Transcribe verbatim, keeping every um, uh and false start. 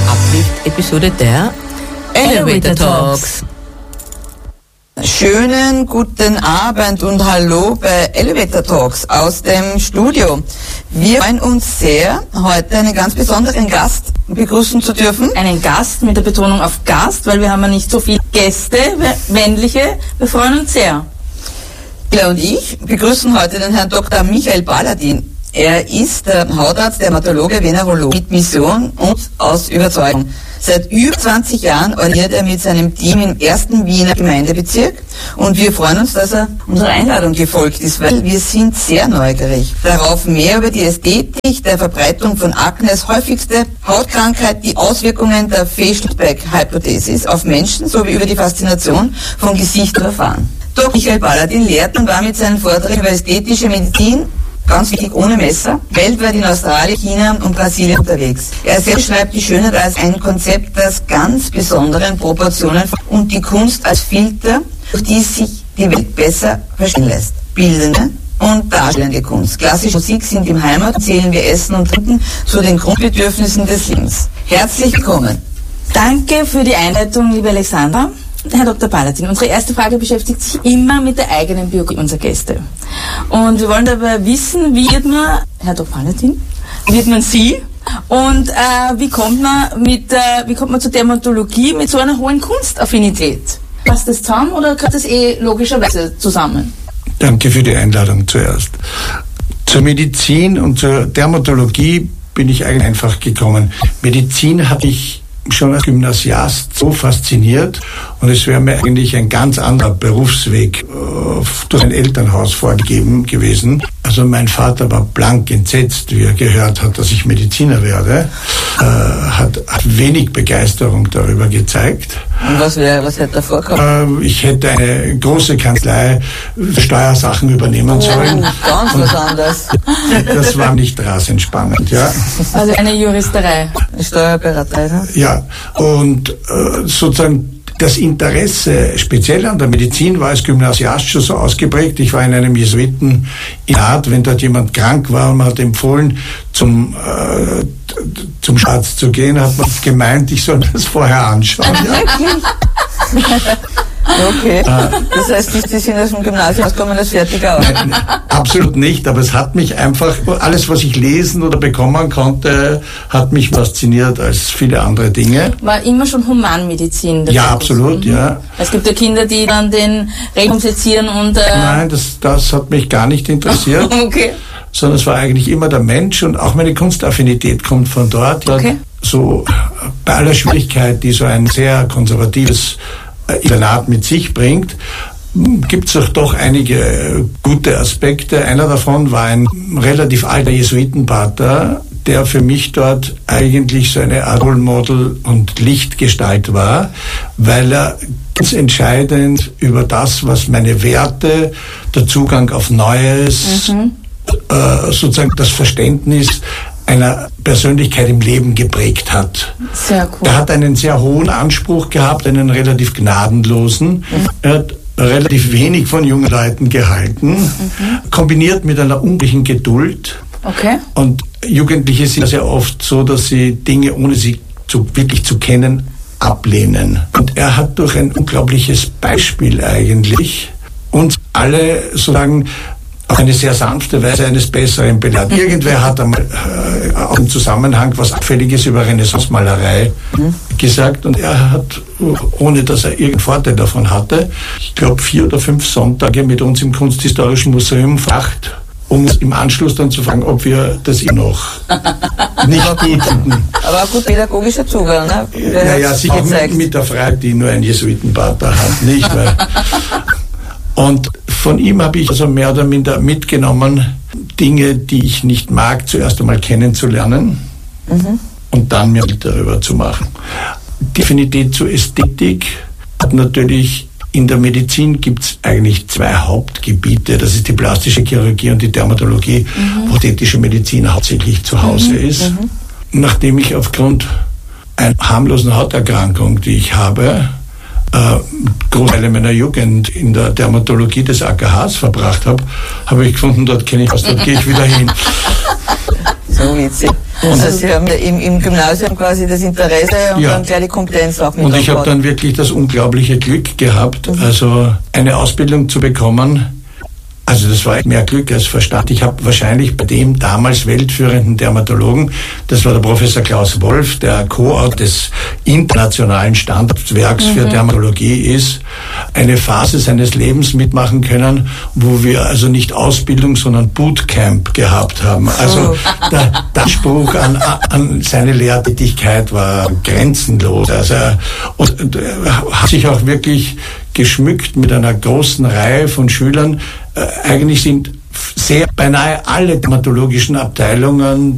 Uplift-Episode der Elevator Talks. Schönen guten Abend und hallo bei Elevator Talks aus dem Studio. Wir freuen uns sehr, heute einen ganz besonderen Gast begrüßen zu dürfen. Einen Gast mit der Betonung auf Gast, weil wir haben ja nicht so viele Gäste, männliche. Wir freuen uns sehr. Ila und ich begrüßen heute den Herrn Doktor Michael Balladin. Er ist der Hautarzt, Dermatologe, Venerologe mit Mission und aus Überzeugung. Seit über zwanzig Jahren ordiniert er mit seinem Team im ersten Wiener Gemeindebezirk und wir freuen uns, dass er unserer Einladung gefolgt ist, weil wir sind sehr neugierig darauf, mehr über die Ästhetik der Verbreitung von Akne als häufigste Hautkrankheit, die Auswirkungen der Facial-Back-Hypothesis auf Menschen sowie über die Faszination von Gesicht zu erfahren. Doktor Michael Balladin lehrt und war mit seinen Vorträgen über ästhetische Medizin, ganz wichtig, ohne Messer, weltweit in Australien, China und Brasilien unterwegs. Er selbst schreibt die Schönheit als ein Konzept, das ganz besonderen Proportionen und die Kunst als Filter, durch die sich die Welt besser verstehen lässt. Bildende und darstellende Kunst. Klassische Musik sind im Heimat, zählen wir Essen und Trinken zu den Grundbedürfnissen des Lebens. Herzlich willkommen. Danke für die Einleitung, liebe Alexandra. Herr Doktor Balladin, unsere erste Frage beschäftigt sich immer mit der eigenen Biografie unserer Gäste. Und wir wollen dabei wissen, wie wird man, Herr Doktor Balladin, wie wird man Sie und äh, wie kommt man mit, äh, wie kommt man zur Dermatologie mit so einer hohen Kunstaffinität? Passt das zusammen oder gehört das eh logischerweise zusammen? Danke für die Einladung zuerst. Zur Medizin und zur Dermatologie bin ich eigentlich einfach gekommen. Medizin habe ich schon als Gymnasiast so fasziniert und es wäre mir eigentlich ein ganz anderer Berufsweg äh, durch ein Elternhaus vorgegeben gewesen. Also mein Vater war blank entsetzt, wie er gehört hat, dass ich Mediziner werde, äh, hat, hat wenig Begeisterung darüber gezeigt. Und was wäre, was hätte er vorgehabt? Äh, ich hätte eine große Kanzlei für Steuersachen übernehmen sollen. Oh, ganz was anderes. Das war nicht rasend spannend, ja. Also eine Juristerei. Eine Steuerberaterei, ne? Ja, und äh, sozusagen das Interesse speziell an der Medizin war als Gymnasiast schon so ausgeprägt. Ich war in einem Jesuiteninternat, wenn dort jemand krank war und man hat empfohlen, zum, äh, zum Arzt zu gehen, hat man gemeint, ich soll mir das vorher anschauen. Ja. Okay, das heißt, Sie sind aus dem Gymnasium ausgekommen als fertiger aus? Nein, absolut nicht, aber es hat mich einfach, alles was ich lesen oder bekommen konnte, hat mich fasziniert als viele andere Dinge. War immer schon Humanmedizin? Ja, absolut, mhm. ja. Es gibt ja Kinder, die dann den Regenum sezieren und... Äh Nein, das, das hat mich gar nicht interessiert. Okay. Sondern es war eigentlich immer der Mensch und auch meine Kunstaffinität kommt von dort. Okay. So bei aller Schwierigkeit, die so ein sehr konservatives Internat mit sich bringt, gibt es auch doch einige gute Aspekte. Einer davon war ein relativ alter Jesuitenpater, der für mich dort eigentlich so eine Art Role Model und Lichtgestalt war, weil er ganz entscheidend über das, was meine Werte, der Zugang auf Neues, mhm. äh, sozusagen das Verständnis einer Persönlichkeit im Leben geprägt hat. Sehr cool. Er hat einen sehr hohen Anspruch gehabt, einen relativ gnadenlosen. Mhm. Er hat relativ wenig von jungen Leuten gehalten, mhm. kombiniert mit einer unglaublichen Geduld. Okay. Und Jugendliche sind sehr oft so, dass sie Dinge, ohne sie zu, wirklich zu kennen, ablehnen. Und er hat durch ein unglaubliches Beispiel eigentlich uns alle sozusagen auf eine sehr sanfte Weise eines Besseren belehrt. Mhm. Irgendwer hat einmal äh, auch im Zusammenhang was Abfälliges über Renaissance-Malerei mhm. gesagt und er hat, ohne dass er irgendeinen Vorteil davon hatte, ich glaube vier oder fünf Sonntage mit uns im Kunsthistorischen Museum verbracht, um uns im Anschluss dann zu fragen, ob wir das immer noch nicht gut finden. Aber auch gut pädagogischer Zugang, ne? Naja, sicher mit, mit der Frage, die nur ein Jesuitenpater hat, nicht? Weil und von ihm habe ich also mehr oder minder mitgenommen, Dinge, die ich nicht mag, zuerst einmal kennenzulernen mhm. und dann mir darüber zu machen. Die Affinität zur Ästhetik hat natürlich, in der Medizin gibt es eigentlich zwei Hauptgebiete, das ist die plastische Chirurgie und die Dermatologie, mhm. wo ästhetische Medizin hauptsächlich zu Hause mhm. ist. Mhm. Nachdem ich aufgrund einer harmlosen Hauterkrankung, die ich habe, äh, Großteile meiner Jugend in der Dermatologie des A K Hs verbracht habe, habe ich gefunden, dort kenne ich was, dort gehe ich wieder hin. So witzig. Und also Sie haben im, im Gymnasium quasi das Interesse und ja. dann gleich die Kompetenz auch mit. Und ich habe dann wirklich das unglaubliche Glück gehabt, mhm. also eine Ausbildung zu bekommen. Also das war mehr Glück als Verstand. Ich habe wahrscheinlich bei dem damals weltführenden Dermatologen, das war der Professor Klaus Wolf, der Co-Autor des internationalen Standardwerks mhm. für Dermatologie ist, eine Phase seines Lebens mitmachen können, wo wir also nicht Ausbildung, sondern Bootcamp gehabt haben. Also oh. der, der Anspruch an, an seine Lehrtätigkeit war grenzenlos. Also und, und hat sich auch wirklich geschmückt mit einer großen Reihe von Schülern. Äh, eigentlich sind sehr beinahe alle dermatologischen Abteilungen